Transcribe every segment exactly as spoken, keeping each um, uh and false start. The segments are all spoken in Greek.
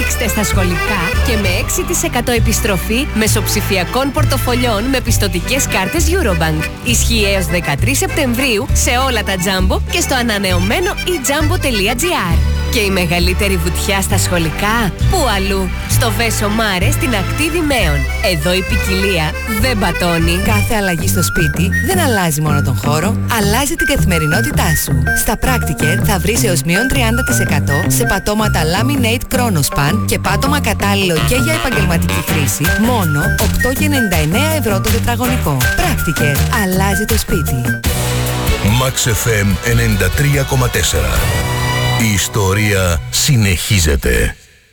Στηρίξτε στα σχολικά και με έξι τοις εκατό επιστροφή μεσοψηφιακών πορτοφολιών με πιστωτικές κάρτες Eurobank. Ισχύει έως δεκατρείς Σεπτεμβρίου σε όλα τα Jumbo και στο ανανεωμένο e jumbo τελεία gr. Και η μεγαλύτερη βουτιά στα σχολικά, πού αλλού? Στο Βέσο Μάρε στην ακτή Δημαίων. Εδώ η ποικιλία δεν πατώνει. Κάθε αλλαγή στο σπίτι δεν αλλάζει μόνο τον χώρο, αλλάζει την καθημερινότητά σου. Στα Practiker θα βρεις έως μείον τριάντα τοις εκατό σε πατώματα Laminate Chronospan και πάτωμα κατάλληλο και για επαγγελματική χρήση, μόνο οκτώ κόμμα ενενήντα εννέα ευρώ το τετραγωνικό. Practiker. Αλλάζει το σπίτι. Max εφ εμ ενενήντα τρία κόμμα τέσσερα. Η ιστορία συνεχίζεται.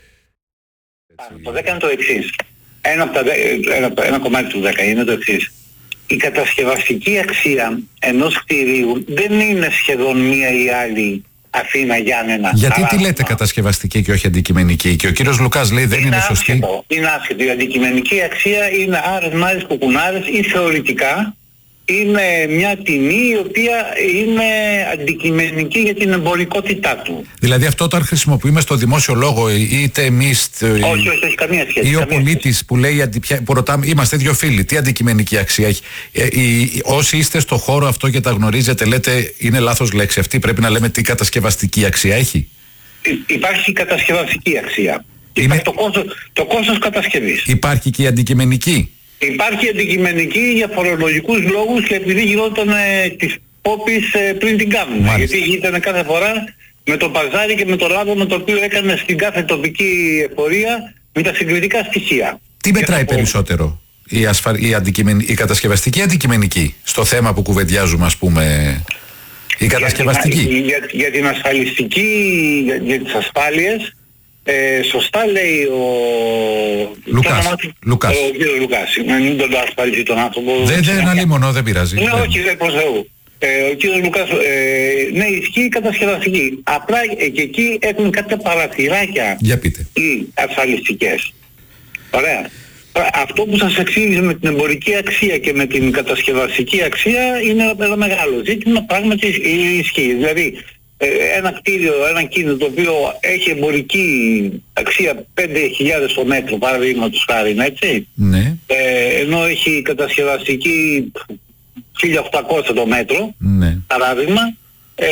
Το δέκα είναι το εξής. Ένα, από τα, ένα, ένα κομμάτι του δέκα είναι το εξής. Η κατασκευαστική αξία ενός κτηρίου δεν είναι σχεδόν μία ή άλλη Αθήνα, Γιάννενα. Γιατί αλλά... τι λέτε κατασκευαστική και όχι αντικειμενική? Και ο κύριος Λουκάς λέει δεν είναι, είναι σωστή. Άσχετο, είναι άσχετο. Η αντικειμενική αξία είναι άρες, μάρες, κουκουνάρες ή θεωρητικά είναι μια τιμή η οποία είναι αντικειμενική για την εμπορικότητά του. Δηλαδή αυτό όταν χρησιμοποιούμε στο δημόσιο λόγο, είτε εμείς όχι, όχι, όχι, καμία σχέση, ή ο καμία πολίτης σχέση. Που λέει, που ρωτάμε, είμαστε δύο φίλοι, τι αντικειμενική αξία έχει? Ε, οι, όσοι είστε στο χώρο αυτό και τα γνωρίζετε, λέτε είναι λάθος λέξη αυτή, πρέπει να λέμε τι κατασκευαστική αξία έχει. Υ, υπάρχει κατασκευαστική αξία. Είναι... Υπάρχει το κόστος, το κόστος κατασκευής. Υπάρχει και η αντικειμενική. Υπάρχει αντικειμενική για φορολογικούς λόγους και επειδή γινόταν ε, της πόπης ε, πριν την κάνουμε. Μάλιστα. Γιατί γινόταν κάθε φορά με το παζάρι και με το λάδο με το οποίο έκανε στην κάθε τοπική εφορία με τα συγκριτικά στοιχεία. Τι μετράει περισσότερο, η, ασφα... η, αντικειμεν... η κατασκευαστική ή η αντικειμενική, στο θέμα που κουβεντιάζουμε, ας πούμε, η κατασκευαστική? Για, για, για την ασφαλιστική, για, για τις ασφάλειες, Ε, σωστά λέει ο Λουκάς, το Λουκάς. Ο κύριος Λουκάς, μην τον ασφαλίσει τον άνθρωπο. Δεν δεν είναι αλίμονο, δεν πειράζει. Ναι, όχι, δεν προς Θεού. Ε, ο κύριος Λουκάς, ε, ναι, ισχύει η κατασκευαστική. Απλά ε, και εκεί έχουν κάποια παραθυράκια. Για πείτε. Οι ασφαλιστικές. Ωραία. Αυτό που σας εξήγησε με την εμπορική αξία και με την κατασκευαστική αξία είναι ένα μεγάλο ζήτημα, πράγματι ισχύει. Δηλαδή, ένα κτίριο, ένα κίνητο το οποίο έχει εμπορική αξία πέντε χιλιάδες το μέτρο, παραδείγματος χάρη, έτσι. Ναι. Ε, ενώ έχει κατασκευαστική χίλια οκτακόσια το μέτρο, ναι. Παράδειγμα, ε,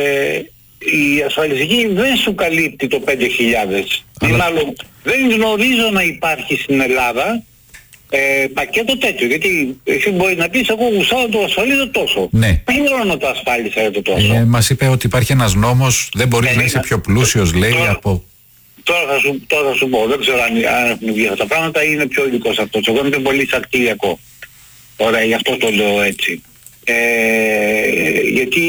η ασφαλιστική δεν σου καλύπτει το πέντε χιλιάδες. Αλλά... Μάλλον, δεν γνωρίζω να υπάρχει στην Ελλάδα Ε, πακέτο τέτοιο, γιατί εσύ μπορεί να πεις εγώ γουσάω το ασφαλίζω τόσο. Ναι. Πληρώνω το ασφάλισα για το τόσο. Ε, μας είπε ότι υπάρχει ένας νόμος, δεν μπορείς ε, να είσαι πιο πλούσιος, λέει, τώρα, από... Τώρα θα, σου, τώρα θα σου πω, δεν ξέρω αν, αν έχουν βγει αυτά τα πράγματα ή είναι πιο ειδικός αυτός. Εγώ είμαι πιο πολύ σακτηριακό. Ωραία, γι' αυτό το λέω έτσι. Ε, γιατί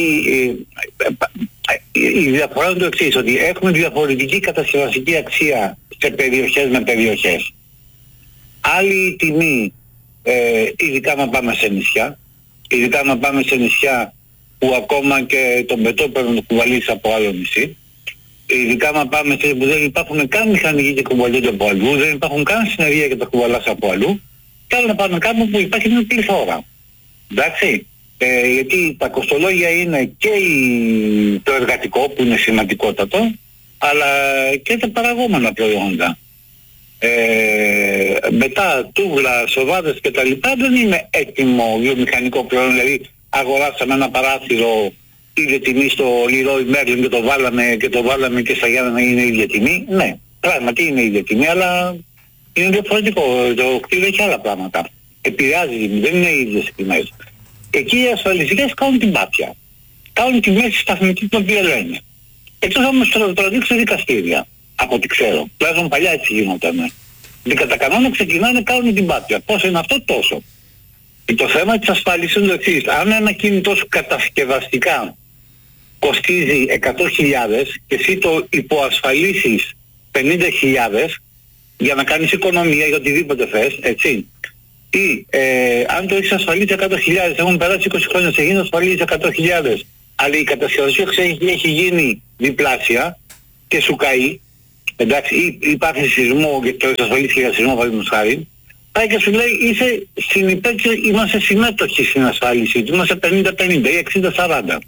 ε, η διαφορά είναι το εξής, ότι έχουμε διαφορετική κατασκευαστική αξία σε περιοχές με περιοχές. Άλλη τιμή, ε, ειδικά να πάμε σε νησιά, ειδικά να πάμε σε νησιά που ακόμα και τον πετό πρέπει να το κουβαλείς από άλλο νησί, ειδικά να πάμε σε που δεν υπάρχουν καν μηχανικοί και κουβαλούνται από αλλού, δεν υπάρχουν καν συνεργεία και τα κουβαλάς από αλλού, και άλλο να πάμε κάπου που υπάρχει μια πληθώρα. Εντάξει, ε, γιατί τα κοστολόγια είναι και η, το εργατικό που είναι σημαντικότατο, αλλά και τα παραγόμενα προϊόντα. Ε, μετά τούβλα, σοβάδες και τα λοιπά δεν είναι έτοιμο βιομηχανικό προϊόν. Δηλαδή αγοράσαμε ένα παράθυρο ίδια τιμή στο Leroy Merlin και το βάλαμε και το βάλαμε και στα Γιάννενα είναι ίδια τιμή. Ναι, πράγματι είναι ίδια τιμή, αλλά είναι διαφορετικό. Το κτίριο έχει άλλα πράγματα. Επηρεάζει, δεν είναι οι ίδιες τιμές. Εκεί οι ασφαλιστικές κάνουν την πάπια. Κάνουν τη μέση σταθμική την οποία λένε. Εκτός όμως το τραβήξουν δικαστήρια. Από ό,τι ξέρω. Πλάζον παλιά έτσι γινότανε. Και κατά κανόνα ξεκινάνε, κάνουν την πάπια. Πώς είναι αυτό, τόσο. Και το θέμα της ασφάλισης είναι το εξής. Αν ένα κινητό σου κατασκευαστικά κοστίζει εκατό χιλιάδες και εσύ το υποασφαλίσεις πενήντα χιλιάδες για να κάνεις οικονομία για οτιδήποτε θες, έτσι. Ή ε, αν το έχεις ασφαλίσει εκατό χιλιάδες, έχουν περάσει είκοσι χρόνια, σε γίνει ασφαλίσεις εκατό χιλιάδες, αλλά η κατασκευαστική έχει, έχει γίνει διπλάσια και σου καεί, εντάξει, ή υπάρχει σεισμό και το εξασφαλίσει για σεισμό, παραδείγματος χάρη, πάει και σου λέει είσαι συνυπέξιο, είμαστε συμμέτοχοι στην ασφάλιση του, είμαστε πενήντα πενήντα ή εξήντα σαράντα.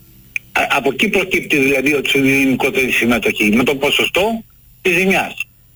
Από εκεί προκύπτει δηλαδή ότι σου είναι η μικρότερη συμμετοχή, με το ποσοστό της ζημιάς.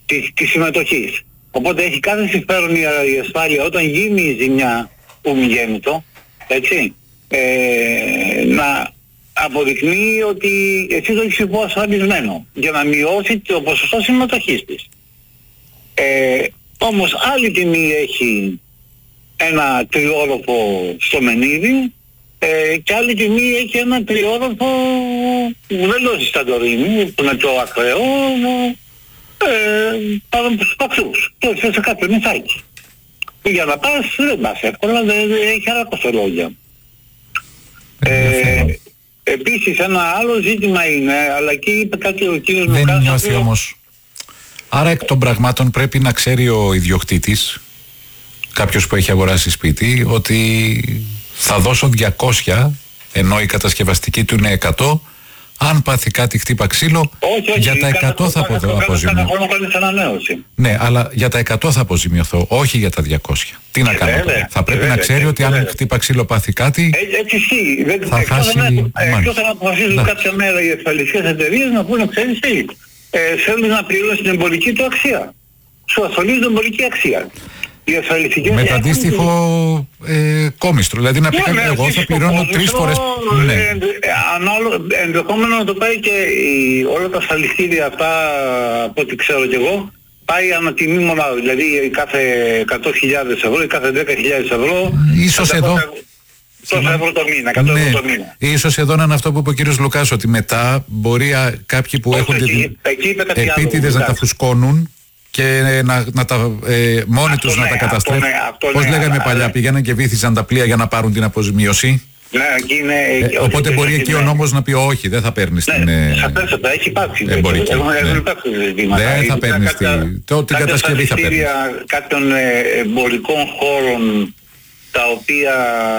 της, της συμμετοχής. Οπότε έχει κάθε συμφέρον η, η ασφάλεια όταν γίνει η ζημιά που μη γέννητο, έτσι, ε, να αποδεικνύει ότι εσύ το έχεις υποασφαλισμένο για να μειώσει το ποσοστό συμμετοχής της. Ε, όμως άλλη τιμή έχει ένα τριόροφο στο Μενίδη ε, και άλλη τιμή έχει ένα τριόροφο βελόζι στα Τωρίνη που είναι το ακραίο ε, πάνω από τους παξούς. Το σε κάποιο νησάκι. Για να πας δεν πας εύκολα, δεν, δεν έχει άλλα κοστολόγια. Ε, επίσης ένα άλλο ζήτημα είναι, αλλά εκεί είπε κάτι ο κύριος Λουκάς. Δεν νιώθει όμως. Άρα εκ των πραγμάτων πρέπει να ξέρει ο ιδιοκτήτης, κάποιος που έχει αγοράσει σπίτι, ότι θα δώσω διακόσια ενώ η κατασκευαστική του είναι εκατό, αν πάθει κάτι χτύπα ξύλο, όχι, όχι, για τα εκατό θα αποζημιωθώ. Ναι, αλλά για τα εκατό θα αποζημιωθώ, όχι για τα διακόσια. Τι να κάνω τώρα. Θα πρέπει να ξέρει ότι αν χτύπα ξύλο πάθει κάτι, έτσι ισχύει. Θα χάσει. Εκτός αν αποφασίζουν κάποια μέρα οι ασφαλιστικές εταιρείες να πούνε, ξέρεις τι, θέλουν να πληρώσει την εμπορική του αξία. Σου ασφαλίζει την εμπορική αξία. Με το αντίστοιχο ε, κόμιστρο, δηλαδή να πει ναι, ναι, εγώ θα πληρώνω τρεις φορές. Ναι. Ε, ανάλο, ενδεχόμενο να το πάει και η, όλα τα ασφαλιστήρια αυτά από ό,τι ξέρω κι εγώ πάει ανατιμή μονάδα, δηλαδή κάθε εκατό χιλιάδες ευρώ ή κάθε δέκα χιλιάδες ευρώ. Ίσως εδώ τόσα ευρώ το μήνα, εκατό ευρώ το μήνα. Ίσως εδώ να είναι αυτό που είπε ο κύριος Λουκάς, ότι μετά μπορεί α, κάποιοι που έχουν επίτηδες να τα φουσκώνουν και να, να τα, ε, μόνοι τους ναι, να τα καταστρέφουν. Ναι, πώς ναι, λέγαμε αλλά, παλιά, πήγαιναν και βύθιζαν τα πλοία για να πάρουν την αποζημίωση. Ναι, εκεί είναι, ε, οπότε και μπορεί εκεί ναι. ο νόμος να πει όχι, δεν θα παίρνεις ναι, την... Ναι, θα έχει υπάρξει. Εμπορική. Έχουν Ναι. υπάρξει ζητήματα. Δεν θα παίρνεις την... Το, την κατασκευή θα παίρνεις. Κάποιων εμπορικών χώρων τα οποία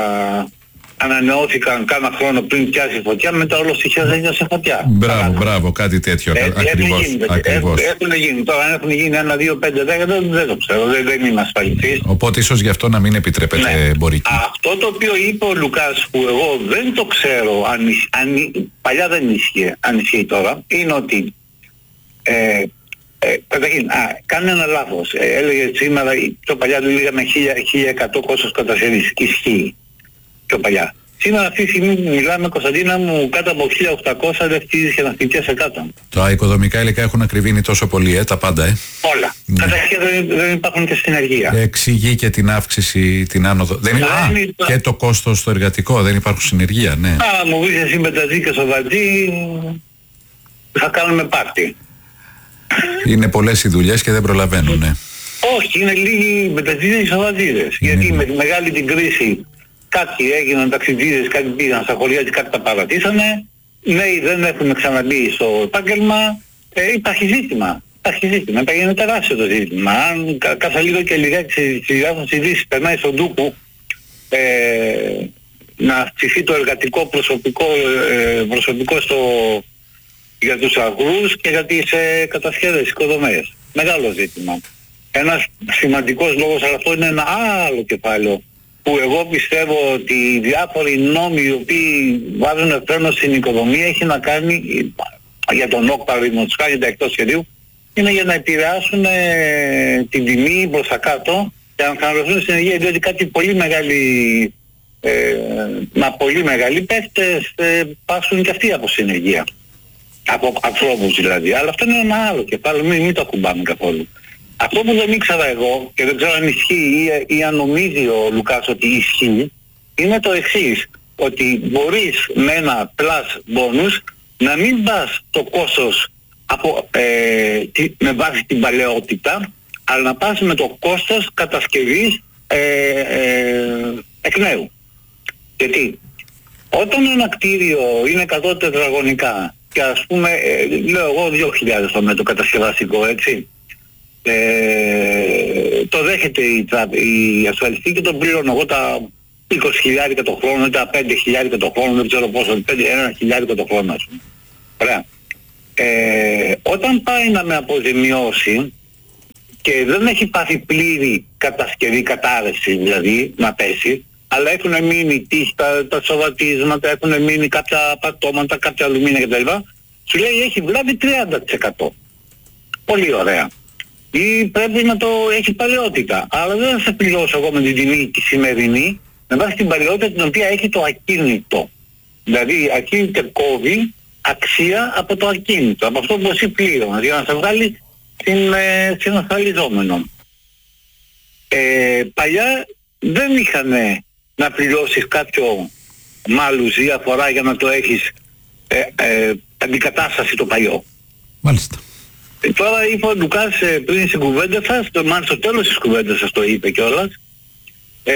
ανανεώθηκαν κάνα χρόνο πριν πιάσει φωτιά, μετά όλο στοιχεία δεν έγινε σε φωτιά. Μπράβο, μπράβο, κάτι τέτοιο. Ε, ακριβώς. ακριβώς. Έχουν γίνει. Τώρα αν έχουν γίνει ένα, δύο, πέντε, δέκα, δεν, δεν το ξέρω. Δεν, δεν είμαι ασφαλιστής. Οπότε ίσως γι' αυτό να μην επιτρέπεται ναι. εμπορική. Αυτό το οποίο είπε ο Λουκάς που εγώ δεν το ξέρω, αν, αν, παλιά δεν ίσχυε, αν ισχύει τώρα, είναι ότι ε, ε, καταρχήν, α, κάνει ένα λάθος. Ε, έλεγε σήμερα, πιο παλιά του λέγαμε χίλια εκατό κόστος κατασκευής. Ισχύει πιο παλιά. Σήμερα αυτή τη στιγμή μιλάμε, Κωνσταντίνα μου, κάτω από χίλια οκτακόσια δεν χτίζεις και να χτυπιέσαι κάτω. Τα οικοδομικά υλικά έχουν ακριβήνει τόσο πολύ, ε, τα πάντα, ε. Όλα. Ναι. Καταρχήν δεν, δεν υπάρχουν και στην ενεργεία. Εξηγεί και την αύξηση, την άνοδο. Δεν είναι, α, υπά... και το κόστος στο εργατικό, δεν υπάρχουν συνεργεία, ναι. Α, μου πεις εσύ μεταζή και σοβατζή, θα κάνουμε πάρτι. Είναι πολλές οι δουλειές και δεν προλαβαίνουν, ναι. Όχι, είναι λίγοι μεταζίδες και σοβατζίδες. Γιατί με τη μεγάλη την κρίση κάποιοι έγιναν ταξιτζίδες, κάποιοι πήγαν στα χωριά και κάποιοι τα παρατήσανε. Νέοι δεν έχουν ξαναμπεί στο επάγγελμα. Ε, υπάρχει ζήτημα. Υπάρχει ζήτημα. Είναι τεράστιο το ζήτημα. Αν κα, κάθε λίγο και λιγάκι στις διάφορες ειδήσεις περνάει στον τούπο ε, να αυξηθεί το εργατικό προσωπικό, ε, προσωπικό στο, για τους αγρούς και για τις ε, κατασκευές, οικοδομές. Μεγάλο ζήτημα. Ένας σημαντικός λόγος, αλλά αυτό είναι ένα άλλο κεφάλαιο, που εγώ πιστεύω ότι οι διάφοροι νόμοι οι οποίοι βάζουν φρένο στην οικοδομία έχει να κάνει για τον ΟΚ παραδείγματος χάρη, για τα εκτός σχεδίου, είναι για να επηρεάσουν ε, την τιμή προς τα κάτω και να ξαναβρεθούν στην ενεργεία, διότι κάτι πολύ μεγάλοι, ε, μα πολύ μεγάλοι παίκτες ε, πάσουν και αυτοί από συνεργεία. Από ανθρώπους δηλαδή. Αλλά αυτό είναι ένα άλλο κεφάλαιο, μην, μην το ακουμπάμε καθόλου. Αυτό που δεν ήξερα εγώ και δεν ξέρω αν ισχύει ή, ή αν νομίζει ο Λουκάς ότι ισχύει, είναι το εξής, ότι μπορείς με ένα plus bonus να μην πας το κόστος από, ε, τη, με βάση την παλαιότητα, αλλά να πας με το κόστος κατασκευής ε, ε, εκ νέου. Γιατί όταν ένα κτίριο είναι εκατό τετραγωνικά και ας πούμε, ε, λέω εγώ δύο χιλιάδες το μέτρο κατασκευαστικό, έτσι, Ε, το δέχεται η, η ασφαλιστή και τον πληρώνω εγώ τα είκοσι χιλιάδες το χρόνο, τα πέντε χιλιάδες το χρόνο, δεν ξέρω πόσο, ένα χιλιάδες το χρόνο, ας πούμε. Ωραία. Ε, όταν πάει να με αποζημιώσει και δεν έχει πάθει πλήρη κατασκευή, κατάρρευση δηλαδή, να πέσει, αλλά έχουν μείνει τα, τα σοβατίσματα, έχουν μείνει κάποια πατώματα, κάποια αλουμίνια κτλ. Σου λέει έχει βλάβει τριάντα τοις εκατό. Πολύ ωραία. ή πρέπει να το έχει παλαιότητα. Αλλά δεν θα σε πληρώσω εγώ με την τιμή τη σημερινή, με βάση την παλαιότητα την οποία έχει το ακίνητο. Δηλαδή ακίνητε κόβει αξία από το ακίνητο, από αυτό που εσύ πλήρωνας, για να σε βγάλει στην, ε, στην ασφαλιζόμενο. Ε, παλιά δεν είχαν να πληρώσεις κάποιο μάλους διαφορά για να το έχεις ε, ε, αντικατάσταση το παλιό. Μάλιστα. Ε, τώρα είπε ο Λουκάς ε, πριν στην κουβέντα σας, το, μάλλον στο τέλος της κουβέντας σας το είπε κιόλας, ε,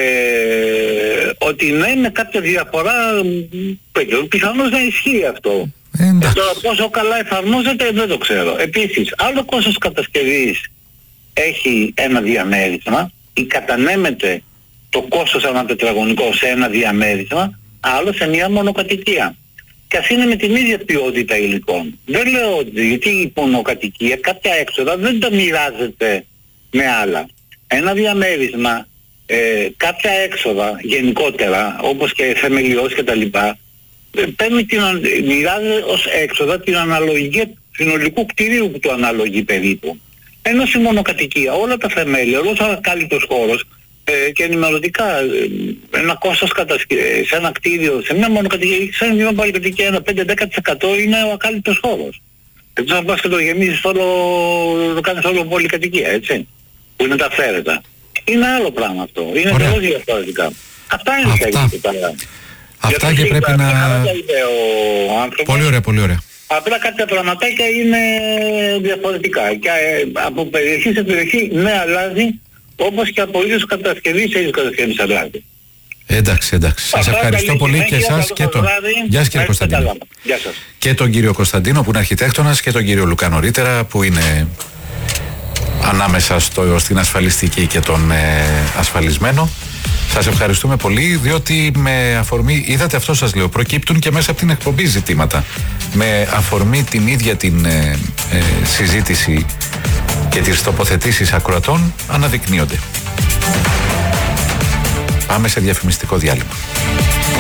ότι ναι, με κάποια διαφορά πιθανώς να ισχύει αυτό. Ε, ε, τώρα πόσο καλά εφαρμόζεται δεν το ξέρω. Επίσης, άλλο κόστος κατασκευής έχει ένα διαμέρισμα ή κατανέμεται το κόστος ανατετραγωνικό σε ένα διαμέρισμα, άλλο σε μια μονοκατοικία. Και ας είναι με την ίδια ποιότητα υλικών. Δεν λέω ότι, γιατί η μονοκατοικία κάποια έξοδα δεν τα μοιράζεται με άλλα. Ένα διαμέρισμα, ε, κάποια έξοδα γενικότερα, όπως και θεμελιώς και τα λοιπά, παίρνει την, μοιράζεται ως έξοδα την αναλογία του συνολικού κτηρίου που το αναλογεί περίπου. Ενώ στη μονοκατοικία όλα τα θεμέλια, όλος ο ακάλυπτος χώρος ε, και ενημερωτικά ε, ένα κόστος κατασκευή σε ένα κτίριο, σε μια μονοκατοικία, σε μια πολυκατοικία ένα πέντε με δέκα τοις εκατό είναι ο ακάλυπτος χώρος. Έτσι να πας και το γεμίζεις όλο, το κάνεις όλο πολυκατοικία, έτσι, που είναι τα φέρετα. Είναι άλλο πράγμα αυτό, είναι τελώς διαφορετικά. Αυτά είναι Αυτά, Αυτά και πρέπει να... Πολύ ωραία, πολύ ωραία. Απλά κάποια πραγματάκια είναι διαφορετικά και από περιοχή σε περιοχή ναι αλλάζει, όπως και από ίδιος κατασκευή σε ίδιος κατασκευής αλλάζει. Εντάξει, εντάξει. Σας ευχαριστώ πολύ και εσάς και τον... Γεια σας κύριε Κωνσταντίνο. Γεια σας. Και τον κύριο Κωνσταντίνο που είναι αρχιτέκτονας και τον κύριο Λουκά νωρίτερα που είναι ανάμεσα στο, στην ασφαλιστική και τον ε, ασφαλισμένο. Σας ευχαριστούμε πολύ, διότι με αφορμή, είδατε αυτό σας λέω, προκύπτουν και μέσα από την εκπομπή ζητήματα. Με αφορμή την ίδια την ε, ε, συζήτηση και τις τοποθετήσεις ακροατών αναδεικνύονται. Πάμε σε διαφημιστικό διάλειμμα.